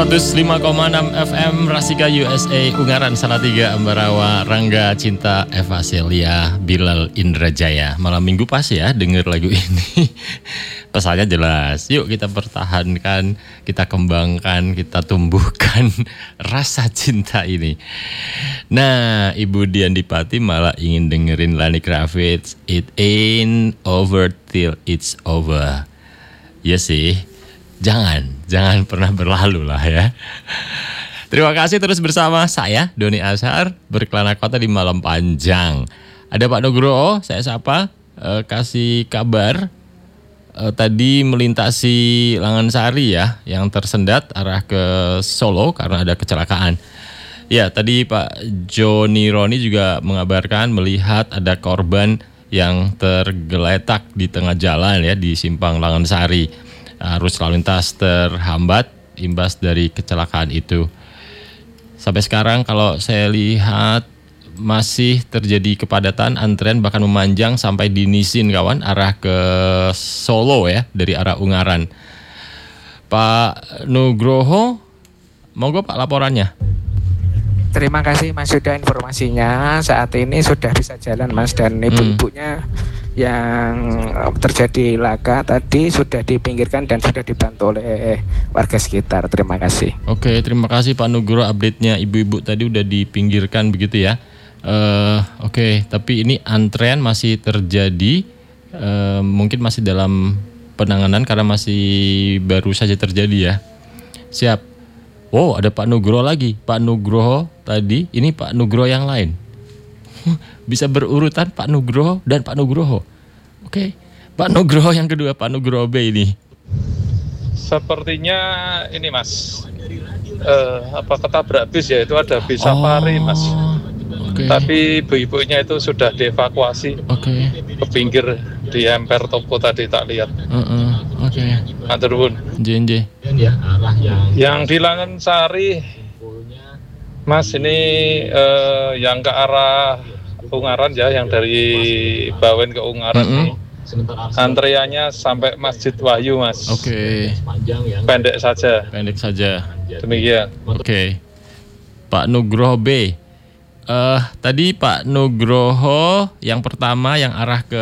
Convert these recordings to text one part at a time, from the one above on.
105,6 FM Rasika USA Ungaran Salatiga Ambarawa Rangga Cinta Eva Celia Bilal Indrajaya. Malam minggu pas ya denger lagu ini. Pesannya jelas. Yuk kita pertahankan, kita kembangkan, kita tumbuhkan rasa cinta ini. Nah, Ibu Dian Dipati malah ingin dengerin Lenny Kravitz, It Ain't Over Till It's Over. Ya sih. Jangan pernah berlalu lah ya. Terima kasih terus bersama saya Doni Azhar berkelana kota di malam panjang. Ada Pak Nugroho, saya sapa, kasih kabar tadi melintasi Langansari ya, yang tersendat arah ke Solo karena ada kecelakaan. Ya, tadi Pak Joni Roni juga mengabarkan melihat ada korban yang tergeletak di tengah jalan ya di Simpang Langansari. Arus lalu lintas terhambat imbas dari kecelakaan itu. Sampai sekarang kalau saya lihat masih terjadi kepadatan, antrian bahkan memanjang sampai di Nisin kawan, arah ke Solo ya, dari arah Ungaran. Pak Nugroho, monggo Pak laporannya. Terima kasih Mas Yuda informasinya. Saat ini sudah bisa jalan Mas, dan ibu-ibunya yang terjadi laka tadi sudah dipinggirkan dan sudah dibantu oleh warga sekitar. Terima kasih. Oke, terima kasih Pak Nugroho update-nya. Ibu-ibu tadi udah dipinggirkan begitu ya. Oke, tapi ini antrean masih terjadi, mungkin masih dalam penanganan karena masih baru saja terjadi ya. Siap. Wow, ada Pak Nugroho lagi. Pak Nugroho tadi, ini Pak Nugroho yang lain. Bisa berurutan Pak Nugroho dan Pak Nugroho. Oke. Pak Nugroho yang kedua, Pak Nugroho B ini. Sepertinya ini Mas, ketabrak bis ya, itu ada bis safari Mas. Okay. Tapi ibu-ibunya itu sudah dievakuasi ke pinggir di emper toko tadi tak lihat. Oke. Matur nuwun. JNJ. Yang di Langansari Mas ini yang ke arah Ungaran ya, yang dari Bawen ke Ungaran nih. Antriannya sampai Masjid Wahyu Mas. Oke. Pendek saja. Demikian. Oke. Pak Nugroho B. Tadi Pak Nugroho yang pertama yang arah ke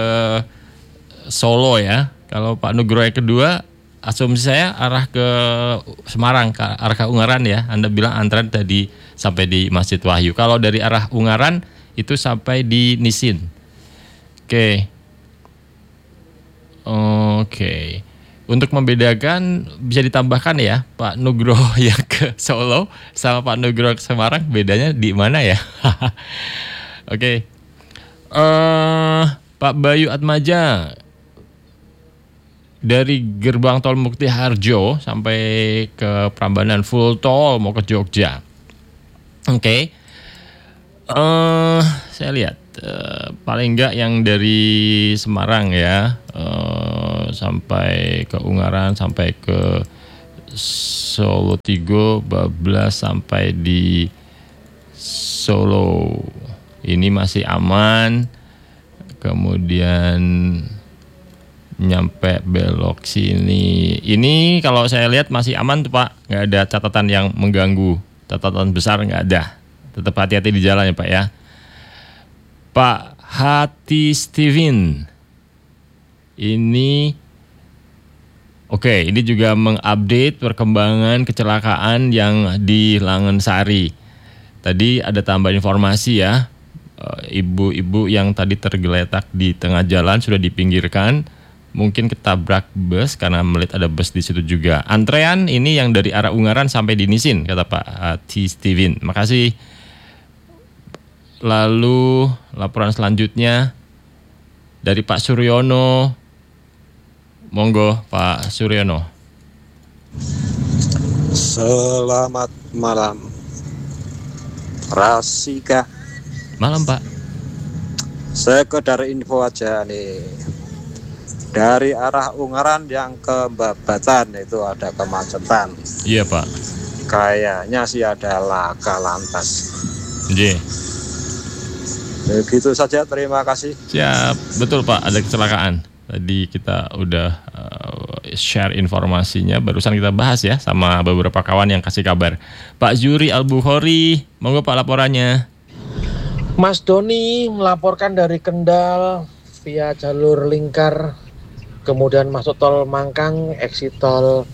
Solo ya. Kalau Pak Nugroho yang kedua, asumsi saya arah ke Semarang, ke arah ke Ungaran ya. Anda bilang antrean tadi sampai di Masjid Wahyu. Kalau dari arah Ungaran itu sampai di Nisin. Oke. Untuk membedakan bisa ditambahkan ya, Pak Nugroho yang ke Solo sama Pak Nugroho ke Semarang bedanya di mana ya? Oke. Pak Bayu Atmaja dari gerbang tol Mukti Harjo sampai ke Prambanan full tol mau ke Jogja. Oke. Saya lihat paling enggak yang dari Semarang ya, sampai ke Ungaran, sampai ke Solo Tigo, bablas sampai di Solo ini masih aman. Kemudian nyampe belok sini, ini kalau saya lihat masih aman tuh Pak, nggak ada catatan yang mengganggu, catatan besar nggak ada. Tetap hati-hati di jalan ya Pak ya. Pak Hati Steven ini oke, ini juga mengupdate perkembangan kecelakaan yang di Langansari. Tadi ada tambahan informasi ya, ibu-ibu yang tadi tergeletak di tengah jalan sudah dipinggirkan, mungkin ketabrak bus karena melihat ada bus di situ juga. Antrean ini yang dari arah Ungaran sampai di Nisin, kata Pak Hati Steven. Makasih. Lalu laporan selanjutnya dari Pak Suryono. Monggo Pak Suryono. Selamat malam Rasika. Malam Pak. Sekedar info aja nih, dari arah Ungaran yang ke Babatan itu ada kemacetan. Iya Pak. Kayaknya sih ada laka lantas. Iya. Begitu saja, terima kasih. Siap, betul Pak, ada kecelakaan. Tadi kita udah share informasinya, barusan kita bahas ya sama beberapa kawan yang kasih kabar. Pak Zuri Al-Bukhari, monggo Pak laporannya. Mas Doni melaporkan dari Kendal via jalur lingkar, kemudian masuk tol Mangkang, exit tol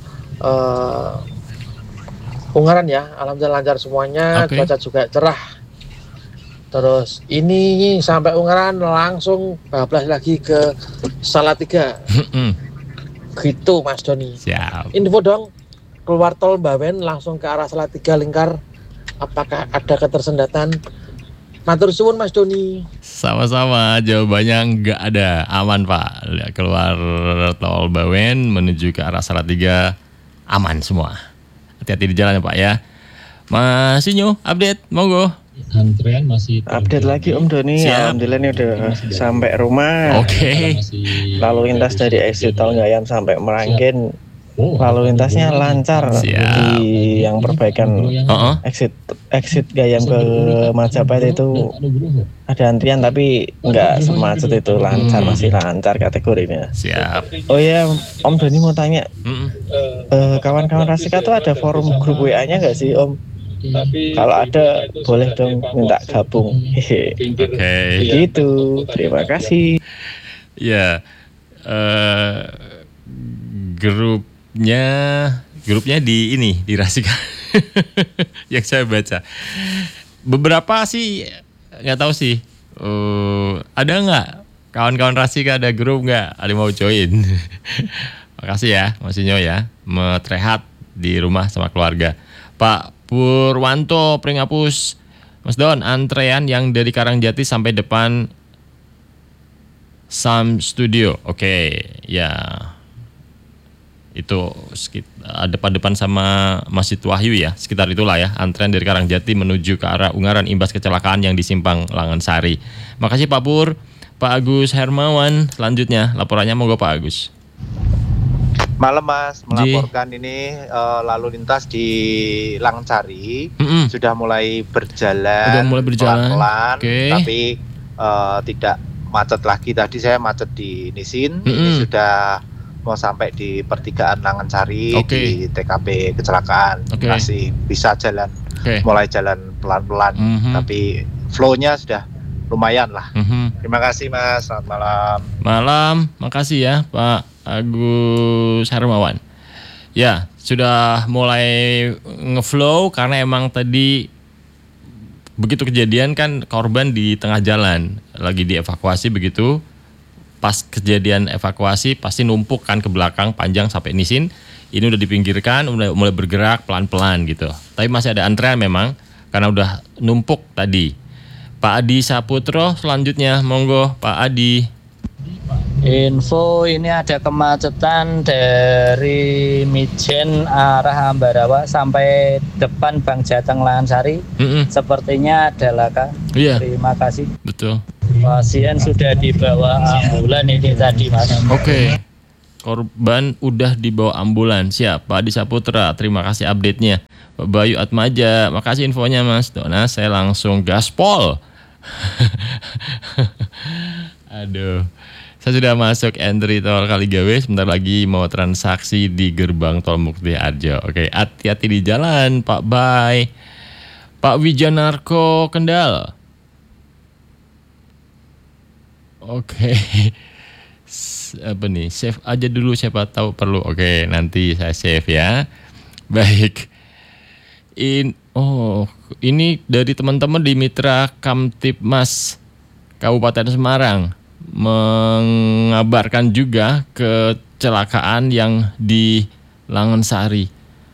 Ungaran ya. Alhamdulillah lancar semuanya, cuaca juga cerah. Terus ini sampai Ungaran langsung bablas lagi ke Salatiga. Gitu Mas Doni. Siap. Info dong, keluar tol Bawen langsung ke arah Salatiga lingkar, apakah ada ketersendatan? Matur suwun Mas Doni. Sama-sama, jawabannya nggak ada, aman Pak. Keluar tol Bawen menuju ke arah Salatiga aman semua. Hati-hati di jalan ya Pak ya. Mas Inyo, update, monggo. Antrean masih update lagi Om Doni. Siap. Alhamdulillah ini udah sampai rumah. Oke. Lalu lintas dari exit tol Gayam sampai Meranggen, lalu lintasnya lancar. Siap. Di yang perbaikan exit Gayam ke Majapahit itu ada antrian tapi nggak semacet itu, lancar, masih lancar kategorinya. Siap. Oh ya Om Doni mau tanya, kawan-kawan Rasika tuh ada forum grup WA-nya nggak sih Om? Kalau ada boleh dong minta gabung. Oke. Gitu. Terima kasih. Ya, grupnya di ini di Rasika yang saya baca. Beberapa sih nggak tahu sih. Ada nggak kawan-kawan Rasika, ada grup nggak? Ada mau join? Makasih ya, Mas Inyo ya. Metrehat di rumah sama keluarga. Pak Purwanto Pringapus, Mas Don, antrean yang dari Karangjati sampai depan Sam Studio. Oke, ya. Itu depan-depan sama Masjid Wahyu ya, sekitar itulah ya. Antrean dari Karangjati menuju ke arah Ungaran imbas kecelakaan yang di Simpang Langansari. Makasih Pak Pur. Pak Agus Hermawan, selanjutnya laporannya monggo Pak Agus. Malam Mas, melaporkan ini lalu lintas di Langansari sudah mulai berjalan, pelan-pelan, tapi tidak macet lagi. Tadi saya macet di Nisin, ini sudah mau sampai di pertigaan Langansari di TKP kecelakaan. Masih bisa jalan, mulai jalan pelan-pelan, tapi flow-nya sudah lumayan lah. Terima kasih Mas, selamat malam. Malam, makasih ya Pak Agus Hermawan. Ya, sudah mulai ngeflow karena emang tadi begitu kejadian kan korban di tengah jalan lagi dievakuasi, begitu pas kejadian evakuasi pasti numpuk kan ke belakang panjang sampai Nisin. Ini udah dipinggirkan, mulai bergerak pelan-pelan gitu. Tapi masih ada antrean memang karena udah numpuk tadi. Pak Adi Saputro selanjutnya, monggo Pak Adi. Info ini ada kemacetan dari Mijen arah Ambarawa sampai depan Bank Jateng Langansari. Sepertinya ada laka. Terima kasih. Betul. Pasien sudah dibawa ambulan ini tadi Mas. Oke. Korban udah dibawa ambulan. Siap Pak Adi Saputra, terima kasih update-nya. Pak Bayu Atmaja, makasih infonya Mas Dona. Saya langsung gaspol. Aduh, saya sudah masuk entry tol Kaligawe, sebentar lagi mau transaksi di gerbang tol Mukti Arjo. Oke, hati-hati di jalan Pak Bay. Pak Wijanarko Kendal. Oke. Apa nih? Save aja dulu, siapa tahu perlu. Oke, nanti saya save ya. Baik. Ini dari teman-teman di Mitra Kamtipmas Kabupaten Semarang mengabarkan juga kecelakaan yang di Langansari.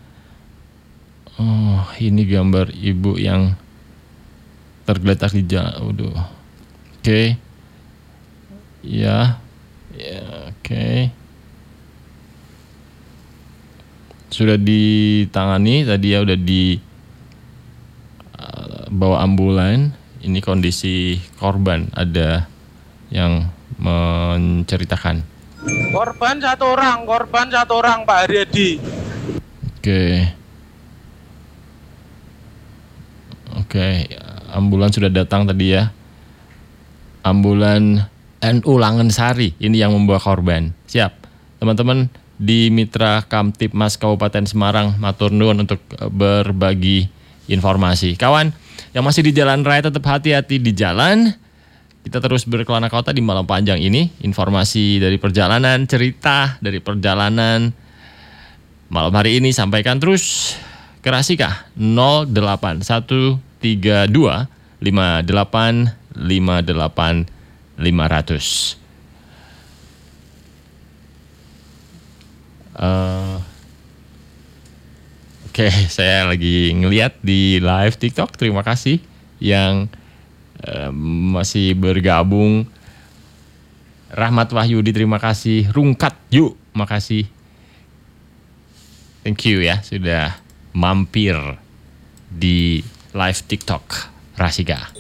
Oh, ini gambar ibu yang tergeletak di jalan. Oke. Ya, oke. Sudah ditangani tadi ya, udah bawa ambulan. Ini kondisi korban, ada yang menceritakan. Korban satu orang Pak Haryadi. Oke, ambulan sudah datang tadi ya. Ambulan NU Langensari ini yang membawa korban. Siap, teman-teman di Mitra Kamtipmas Kabupaten Semarang, matur nuwun untuk berbagi informasi. Kawan yang masih di jalan raya tetap hati-hati di jalan. Kita terus berkelana kota di malam panjang ini. Informasi dari perjalanan, cerita dari perjalanan malam hari ini sampaikan terus ke Rasika 08132 58 58 500. Oke, saya lagi ngeliat di live TikTok. Terima kasih yang masih bergabung. Rahmat Wahyudi, terima kasih. Rungkat, yuk, makasih. Thank you ya sudah mampir di live TikTok Rasika.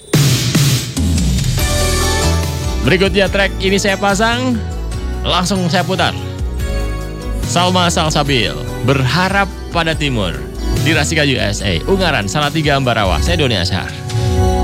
Berikutnya track ini saya pasang, langsung saya putar. Salma Salsabil, Berharap Pada Timur di Rasika USA, Ungaran, Salatiga, Ambarawa. Saya Doni Ashar.